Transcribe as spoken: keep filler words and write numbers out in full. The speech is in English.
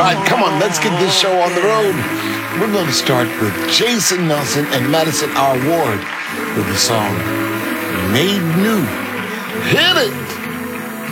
right, come on, let's get this show on the road. We're going to start with Jason Nelson and Madison R. Ward with the song Made New. Hit it!